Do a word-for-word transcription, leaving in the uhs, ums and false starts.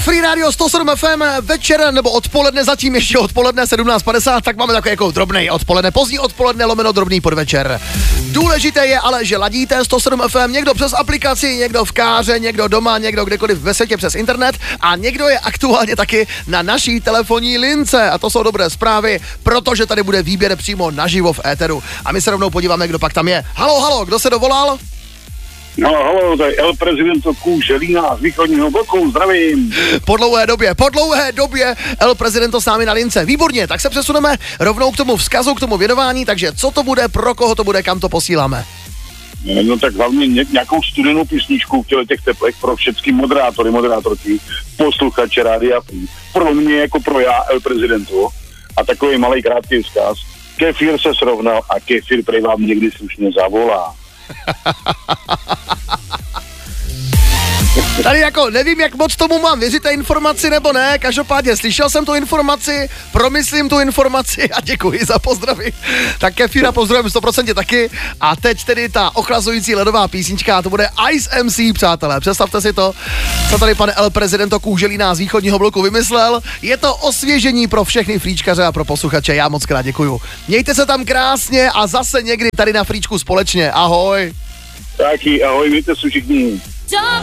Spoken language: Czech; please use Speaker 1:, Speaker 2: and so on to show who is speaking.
Speaker 1: Free Radio sto sedm F M, večer nebo odpoledne, zatím ještě odpoledne sedmnáct padesát, tak máme takový jako drobnej odpoledne, pozdní odpoledne, lomeno drobný podvečer. Důležité je ale, že ladíte sto sedm F M, někdo přes aplikaci, někdo v káře, někdo doma, někdo kdekoliv ve světě přes internet a někdo je aktuálně taky na naší telefonní lince a to jsou dobré zprávy, protože tady bude výběr přímo naživo v éteru a my se rovnou podíváme, kdo pak tam je. Halo, halo, kdo se dovolal?
Speaker 2: No, halo, to je El Prezidento Želína z východního bloku, zdravím.
Speaker 1: Po dlouhé době, po dlouhé době El Prezidento s námi na lince. Výborně, tak se přesuneme rovnou k tomu vzkazu, k tomu věnování, takže co to bude, pro koho to bude, kam to posíláme?
Speaker 2: No tak hlavně ně, nějakou studenou písničku v těle těch teplech pro všechny moderátory, moderátorky, posluchače Rádia Free. Pro mě jako pro já El Prezidento a takový malý krátký vzkaz. Kefír se srovnal a kefír prej vám někdy slušně zavolá.
Speaker 1: Tady jako nevím, jak moc tomu mám věřit té informaci nebo ne, každopádně slyšel jsem tu informaci, promyslím tu informaci a děkuji za pozdravy. Tak Kefíra pozdravím sto procent taky a teď tedy ta ochlazující ledová písnička, to bude Ice M C, přátelé, představte si to, co tady pane El Prezidento Kůželína z východního bloku vymyslel, je to osvěžení pro všechny fríčkaře a pro posluchače, já moc krát děkuju. Mějte se tam krásně a zase někdy tady na fríčku společně, ahoj.
Speaker 2: Taky, ahoj, mějte se všichni.